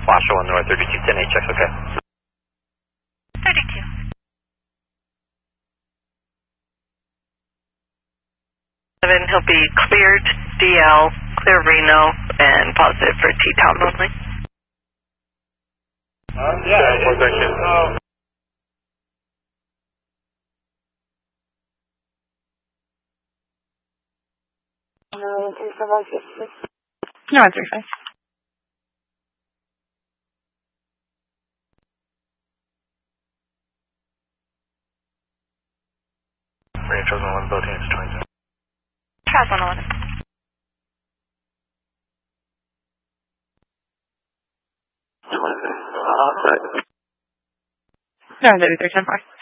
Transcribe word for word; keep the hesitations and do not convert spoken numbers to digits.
Flasher one North thirty-two ten H X, okay. thirty-two. Seven, he'll be cleared D L, clear Reno, and positive for T-Town only. Um, yeah, one section. Oh. No, three five six six. No, three five. Range one eleven, both hands twenty-seven. Pass one eleven. eleven. Uh, right. No, thirty-three ten four.